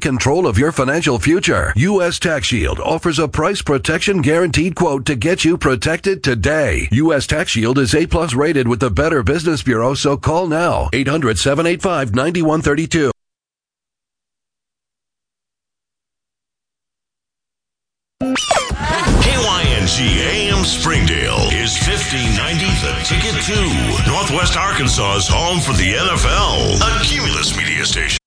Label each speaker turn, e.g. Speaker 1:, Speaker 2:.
Speaker 1: control of your financial future. U.S. Tax Shield offers a price protection guaranteed quote to get you protected today. U.S. Tax Shield is A+ rated with the Better Business Bureau, so call now. 800-785-9132.
Speaker 2: KYNG AM Springdale is 1590 The Ticket to Northwest Arkansas's home for the NFL, a Cumulus media station.